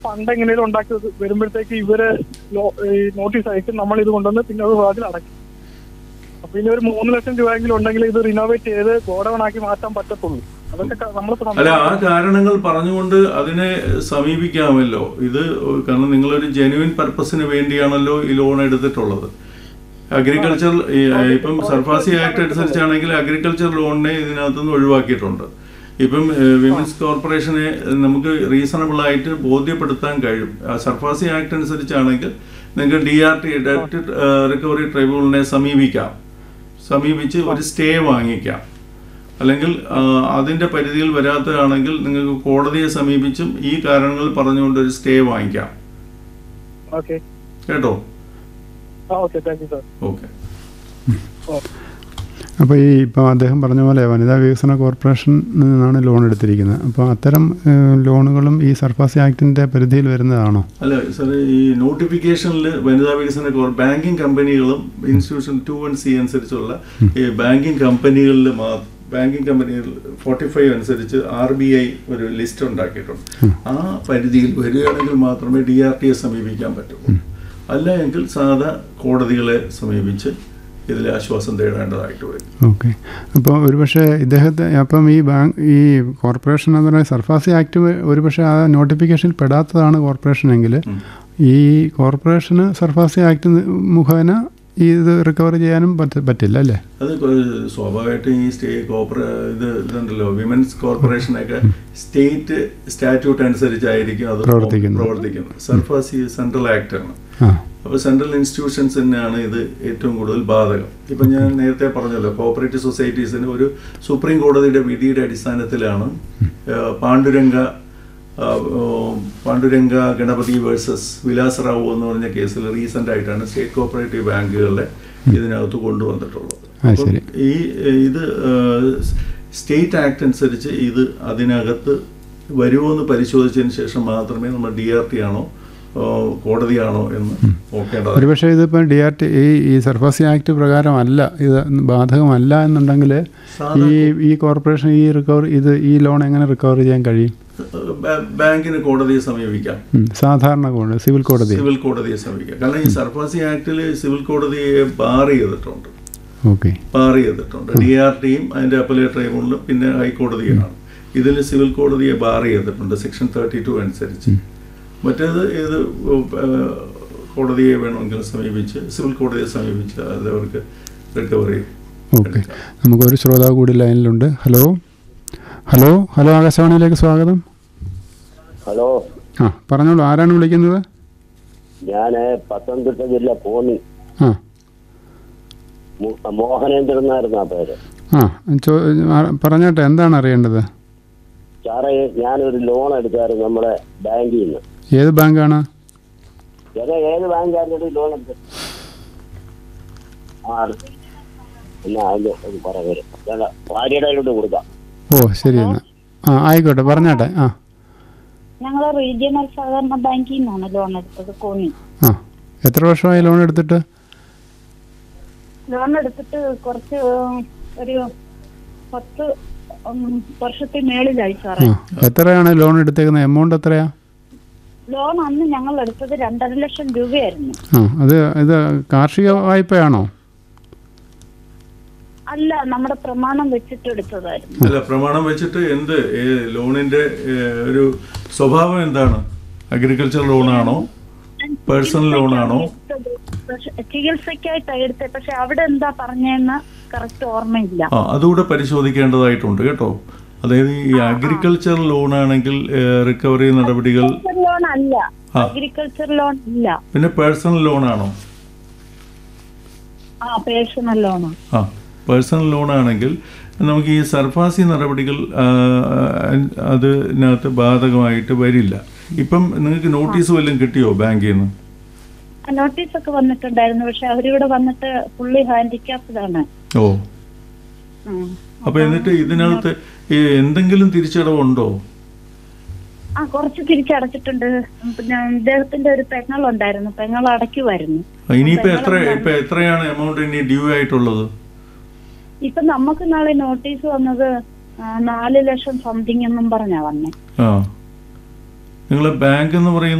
Fund എങ്ങനെയും ഉണ്ടാക്കി വരുമ്പോഴത്തേക്ക് ഇവര് നോട്ടീസ് അയക്കും, നമ്മൾ ഇത് കൊണ്ടുവന്ന് പിന്നെ അത് വാതിൽ അടയ്ക്കും. അപ്പൊ ഇനി ഒരു 3 ലക്ഷം രൂപയെങ്കിലും ഉണ്ടെങ്കിൽ ഇത് റിനോവേറ്റ് ചെയ്ത് ഗോഡൌൺ ആക്കി മാറ്റാൻ പറ്റത്തുള്ളൂ. അതൊക്കെ അല്ല, ആ കാരണങ്ങൾ പറഞ്ഞുകൊണ്ട് അതിനെ സമീപിക്കാമല്ലോ. ഇത് കാരണം നിങ്ങളൊരു ജെന്യുവിൻ പർപ്പസിന് വേണ്ടിയാണല്ലോ ഈ ലോൺ എടുത്തിട്ടുള്ളത്. അഗ്രികൾച്ചർ ഇപ്പം സർഫാസി ആക്ട് അനുസരിച്ചാണെങ്കിൽ അഗ്രികൾച്ചർ ലോണിനെ ഇതിനകത്തുനിന്ന് ഒഴിവാക്കിയിട്ടുണ്ട്. ഇപ്പം വിമൻസ് കോർപ്പറേഷനെ നമുക്ക് റീസണബിൾ ആയിട്ട് ബോധ്യപ്പെടുത്താൻ കഴിയും. സർഫാസി ആക്ട് അനുസരിച്ചാണെങ്കിൽ നിങ്ങൾക്ക് DRT ഡെറ്റ് റിക്കവറി ട്രൈബ്യൂണലിനെ സമീപിച്ച് ഒരു സ്റ്റേ വാങ്ങിക്കാം. അല്ലെങ്കിൽ അതിൻ്റെ പരിധിയിൽ വരാത്തതാണെങ്കിൽ നിങ്ങൾക്ക് കോടതിയെ സമീപിച്ചും ഈ കാരണങ്ങൾ പറഞ്ഞുകൊണ്ട് ഒരു സ്റ്റേ വാങ്ങിക്കാം. കേട്ടോ? ഓക്കെ. അപ്പോൾ ഇപ്പോൾ അദ്ദേഹം പറഞ്ഞ പോലെ വനിതാ വികസന കോർപ്പറേഷനിൽ നിന്നാണ് ലോൺ എടുത്തിരിക്കുന്നത്. അപ്പോൾ അത്തരം ലോണുകളും ഈ സർഫാസി ആക്ടിൻ്റെ പരിധിയിൽ വരുന്നതാണോ? അല്ല സാർ, ഈ നോട്ടിഫിക്കേഷനിൽ വനിതാ വികസന ബാങ്കിങ് കമ്പനികളും ഇൻസ്റ്റിറ്റ്യൂഷൻ 2(1)C അനുസരിച്ചുള്ള ഈ ബാങ്കിങ് കമ്പനികളിൽ ബാങ്കിങ് കമ്പനികൾ 45 അനുസരിച്ച് RBI ഒരു ലിസ്റ്റ് ഉണ്ടാക്കിയിട്ടുണ്ട്. ആ പരിധിയിൽ വരികയാണെങ്കിൽ മാത്രമേ DRTയെ സമീപിക്കാൻ പറ്റുള്ളൂ. അല്ല എങ്കിൽ സാധാ കോടതികളെ സമീപിച്ച് ഇതിൽ ആശ്വാസം തേടേണ്ടതായിട്ട് വരും. ഓക്കെ. അപ്പോൾ ഒരുപക്ഷെ ഇദ്ദേഹത്തെ അപ്പം ഈ കോർപ്പറേഷൻ എന്ന് പറയുന്ന സർഫാസി ആക്ട് ഒരുപക്ഷെ ആ നോട്ടിഫിക്കേഷനിൽ പെടാത്തതാണ് കോർപ്പറേഷനെങ്കിൽ ഈ കോർപ്പറേഷന് സർഫാസി ആക്ട് മുഖേന ഇത് റിക്കവർ ചെയ്യാനും പറ്റില്ല അല്ലേ? അത് സ്വാഭാവികമായിട്ടും ഈ ഇതുണ്ടല്ലോ, വിമൻസ് കോർപ്പറേഷനൊക്കെ സ്റ്റേറ്റ് സ്റ്റാറ്റ്യൂട്ട് അനുസരിച്ചായിരിക്കും അത് പ്രവർത്തിക്കുന്നത്. സർഫാസി സെൻട്രൽ ആക്ട് ആണ്. അപ്പോൾ സെൻട്രൽ ഇൻസ്റ്റിറ്റ്യൂഷൻസ് തന്നെയാണ് ഇത് ഏറ്റവും കൂടുതൽ ബാധകം. ഇപ്പം ഞാൻ നേരത്തെ പറഞ്ഞല്ലോ, കോഓപ്പറേറ്റീവ് സൊസൈറ്റീസിന് ഒരു സുപ്രീം കോടതിയുടെ വിധിയുടെ അടിസ്ഥാനത്തിലാണ് പാണ്ഡുരംഗ ഗണപതി വേഴ്സസ് വിലാസറാവു എന്ന് പറഞ്ഞ കേസിൽ റീസെന്റ് ആയിട്ടാണ് സ്റ്റേറ്റ് കോഓപ്പറേറ്റീവ് ബാങ്കുകളെ ഇതിനകത്ത് കൊണ്ടുവന്നിട്ടുള്ളത്. അപ്പം ഇത് സ്റ്റേറ്റ് ആക്ട് അനുസരിച്ച് ഇത് അതിനകത്ത് വരുമോ എന്ന് പരിശോധിച്ചതിന് ശേഷം മാത്രമേ നമ്മൾ DRT ആണോ കോടതിയാണോ എന്ന് നോക്കേണ്ടത്. ഒരുപക്ഷെ ഇതിപ്പോൾ DRT ഈ സർഫാസി ആക്ട് പ്രകാരമല്ല, ഇത് ബാധകമല്ല എന്നുണ്ടെങ്കിൽ ഈ കോർപ്പറേഷൻ ഈ ലോൺ എങ്ങനെ റിക്കവർ ചെയ്യാൻ കഴിയും? ബാങ്കിന് കോടതിയെ സമീപിക്കാം. സാധാരണ സിവിൽ കോടതിയെ സമീപിക്കാം. കാരണം ഈ സർഫാസി ആക്ടിൽ സിവിൽ കോടതിയെ ബാർ ചെയ്തിട്ടുണ്ട്. DRTയും അതിന്റെ അപ്പലേറ്റ് ട്രൈബ്യൂണലും പിന്നെ ഹൈക്കോടതിയാണ്. ഇതിൽ സിവിൽ കോടതിയെ ബാർ ചെയ്തിട്ടുണ്ട് സെക്ഷൻ 32 അനുസരിച്ച്. മറ്റേത് ഏത് കോടതിയെ വേണമെങ്കിൽ സമീപിച്ച് സിവിൽ കോടതിയെ സമീപിച്ച് അത് അവർക്ക് റിക്കവറി. ഓക്കെ. നമുക്കൊരു ശ്രോതാവ് കൂടി ലൈനിലുണ്ട്. ഹലോ ആകാശവാണിയിലേക്ക് സ്വാഗതം. ഹലോ. പറഞ്ഞോളൂ, ആരാണ് വിളിക്കുന്നത്? ഞാൻ പത്തനംതിട്ട ജില്ല കോന്നി മോഹനേന്ദ്രൻ എന്നായിരുന്നു പേര്. പറഞ്ഞോട്ടെ, എന്താണ് അറിയേണ്ടത്? സാറേ, ഞാനൊരു ലോൺ എടുത്തായിരുന്നു നമ്മുടെ ബാങ്കിൽ നിന്ന്. ഏത് ബാങ്കാണ്? ഏത് ബാങ്കായിരുന്നു ലോൺ എടുത്തത്? ഭാര്യയുടെ കൊടുക്കാം. ശരി, എന്നാ ആയിക്കോട്ടെ, പറഞ്ഞോട്ടെ. ഞങ്ങൾ റീജിയണൽ സഹകരണ ബാങ്കിൽ നിന്നാണ് ലോൺ എടുത്തത്, കോന്നി. എത്ര വർഷമായി ലോൺ എടുത്തിട്ട്? കുറച്ച് ഒരു 10 വർഷത്തിന് മേളിലായി സാറേ. എത്രയാണ് ലോൺ എടുത്തേക്കുന്നത്? എമൗണ്ട് എത്രയാ? ലോൺ അന്ന് ഞങ്ങൾ എടുത്തത് 2.5 ലക്ഷം രൂപയായിരുന്നു. ഇത് കാർഷിക വായ്പയാണോ? അല്ല, നമ്മുടെ പ്രമാണം വെച്ചിട്ട് എടുത്തതായിരുന്നു. അല്ല, പ്രമാണം വെച്ചിട്ട് എന്ത് ലോണിന്റെ ഒരു സ്വഭാവം എന്താണ്? Agriculture ലോണാണോ, personal ലോണാണോ? ചികിത്സക്കായിട്ടാണ് എടുത്തത്. പക്ഷെ അവിടെ എന്താ പറഞ്ഞെന്ന് കറക്റ്റ് ഓർമ്മയില്ല. അതുകൂടെ പരിശോധിക്കേണ്ടതായിട്ടുണ്ട് കേട്ടോ. അതായത് ഈ അഗ്രികൾച്ചർ ലോൺ ആണെങ്കിൽ റിക്കവറി നടപടികൾ ലോൺ അല്ല, അഗ്രികൾച്ചർ ലോൺ ഇല്ല. പിന്നെ പേഴ്സണൽ ലോൺ ആണോ? പേഴ്സണൽ ലോണാണ്. പേഴ്സണൽ ലോൺ ആണെങ്കിൽ നമുക്ക് ഈ സർഫാസി നടപടികൾ അതിനകത്ത് ബാധകമായിട്ട് വരില്ല. ഇപ്പം നിങ്ങൾക്ക് നോട്ടീസ് വല്ലതും കിട്ടിയോ ബാങ്കിൽ നിന്ന്? നോട്ടീസൊക്കെ വന്നിട്ടുണ്ടായിരുന്നു. പക്ഷെ അവരിവിടെ വന്നിട്ട് ഫുള്ളി ഹാൻഡിക്യാപ്ഡാണ്. അപ്പൊ എന്നിട്ട് ഇതിനകത്ത് എന്തെങ്കിലും തിരിച്ചടവുണ്ടോ? കുറച്ച് തിരിച്ചടച്ചിട്ടുണ്ട്. പിന്നെ ഇദ്ദേഹത്തിന്റെ ഒരു പെങ്ങളുണ്ടായിരുന്നു, പെങ്ങൾ അടയ്ക്കുമായിരുന്നു. ഇനിയിപ്പോ എത്രയാണ് എമൗണ്ട് ഇനി ഡ്യൂ ആയിട്ടുള്ളത്? ഇപ്പൊ നമുക്ക് നാളെ നോട്ടീസ് വന്നത് 4 ലക്ഷം സംതിങ് എന്നും പറഞ്ഞാ വന്നേ. നിങ്ങളെ ബാങ്ക് എന്ന് പറയുന്നത്